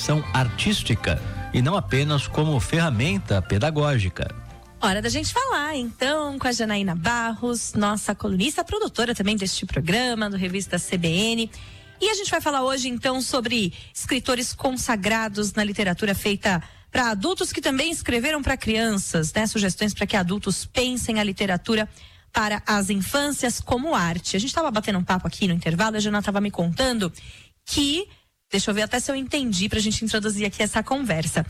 expressão artística e não apenas como ferramenta pedagógica. Hora da gente falar, então, com a Janaína Barros, nossa colunista, produtora também deste programa, do Revista CBN. E a gente vai falar hoje, então, sobre escritores consagrados na literatura feita para adultos que também escreveram para crianças, né? Sugestões para que adultos pensem a literatura para as infâncias como arte. A gente estava batendo um papo aqui no intervalo, a Jana estava me contando que, deixa eu ver até se eu entendi pra gente introduzir aqui essa conversa,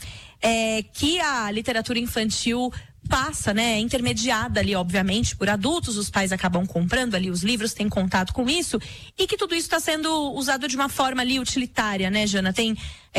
que a literatura infantil passa, né, intermediada ali, obviamente, por adultos, os pais acabam comprando ali os livros, têm contato com isso, e que tudo isso está sendo usado de uma forma ali utilitária, né, Jana? Tem,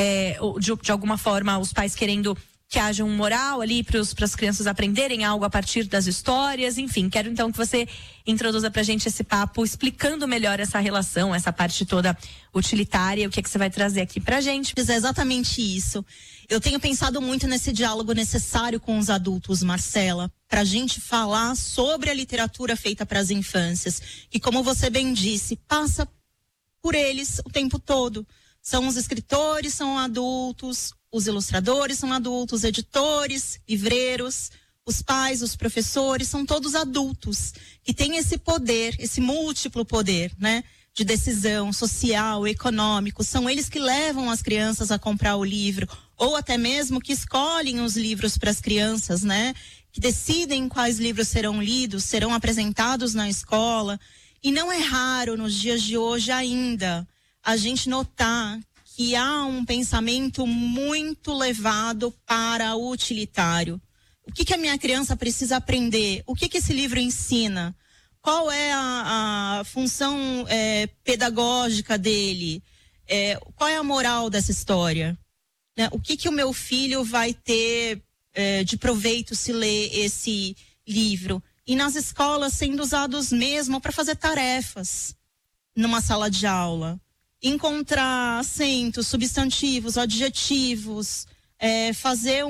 de alguma forma, os pais querendo que haja um moral ali para as crianças aprenderem algo a partir das histórias, enfim, quero então que você introduza pra gente esse papo, explicando melhor essa relação, essa parte toda utilitária, o que você vai trazer aqui pra gente. É exatamente isso. Eu tenho pensado muito nesse diálogo necessário com os adultos, Marcela, pra gente falar sobre a literatura feita para as infâncias, que, como você bem disse, passa por eles o tempo todo. São os escritores, são adultos, os ilustradores são adultos, editores, livreiros, os pais, os professores, são todos adultos que têm esse poder, esse múltiplo poder, né? De decisão social, econômico. São eles que levam as crianças a comprar o livro, ou até mesmo que escolhem os livros para as crianças, né? Que decidem quais livros serão lidos, serão apresentados na escola. E não é raro nos dias de hoje ainda a gente notar que há um pensamento muito levado para o utilitário. O que a minha criança precisa aprender? O que esse livro ensina? Qual é a função pedagógica dele? Qual é a moral dessa história? Né? O que o meu filho vai ter de proveito se ler esse livro? E nas escolas sendo usados mesmo para fazer tarefas numa sala de aula. Encontrar acentos, substantivos, adjetivos, fazer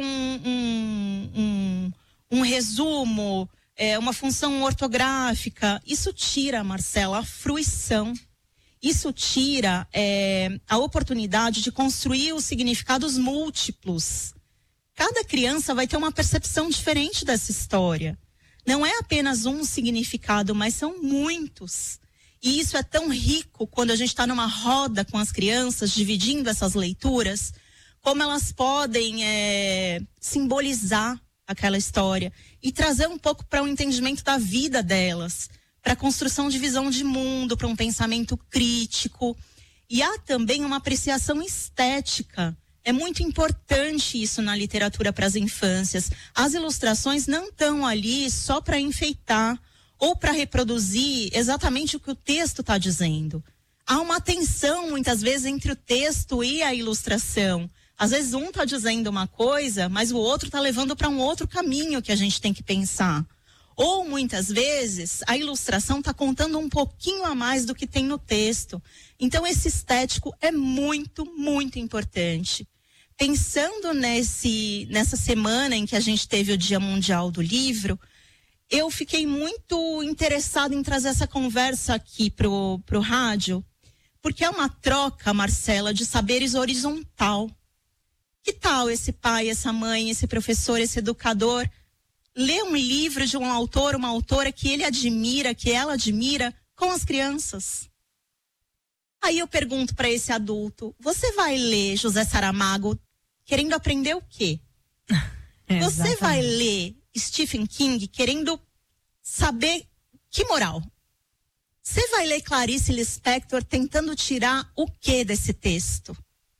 um resumo, uma função ortográfica. Isso tira, Marcela, a fruição. Isso tira a oportunidade de construir os significados múltiplos. Cada criança vai ter uma percepção diferente dessa história. Não é apenas um significado, mas são muitos. E isso é tão rico quando a gente está numa roda com as crianças, dividindo essas leituras, como elas podem simbolizar aquela história e trazer um pouco para o entendimento da vida delas, para a construção de visão de mundo, para um pensamento crítico. E há também uma apreciação estética. É muito importante isso na literatura para as infâncias. As ilustrações não estão ali só para enfeitar ou para reproduzir exatamente o que o texto está dizendo. Há uma tensão, muitas vezes, entre o texto e a ilustração. Às vezes um está dizendo uma coisa, mas o outro está levando para um outro caminho que a gente tem que pensar. Ou, muitas vezes, a ilustração está contando um pouquinho a mais do que tem no texto. Então, esse estético é muito, muito importante. Pensando nessa semana em que a gente teve o Dia Mundial do Livro, eu fiquei muito interessada em trazer essa conversa aqui pro rádio, porque é uma troca, Marcela, de saberes horizontal. Que tal esse pai, essa mãe, esse professor, esse educador, ler um livro de um autor, uma autora que ele admira, que ela admira, com as crianças? Aí eu pergunto para esse adulto, você vai ler José Saramago querendo aprender o quê? Você vai ler Stephen King querendo saber que moral? Você vai ler Clarice Lispector tentando tirar o que desse texto?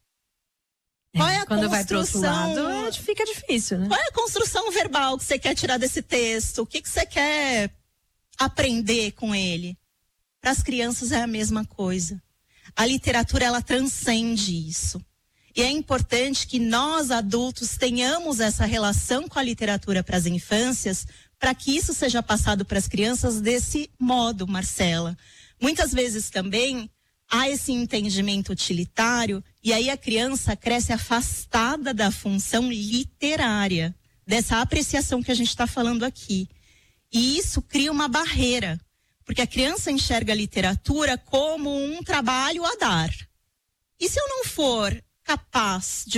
Qual é a quando construção, vai pro outro lado, fica difícil, né? Qual é a construção verbal que você quer tirar desse texto? O que você quer aprender com ele? Para as crianças é a mesma coisa. A literatura, ela transcende isso. E é importante que nós, adultos, tenhamos essa relação com a literatura para as infâncias, para que isso seja passado para as crianças desse modo, Marcela. Muitas vezes também há esse entendimento utilitário e aí a criança cresce afastada da função literária, dessa apreciação que a gente está falando aqui. E isso cria uma barreira, porque a criança enxerga a literatura como um trabalho a dar. E se eu não for capaz de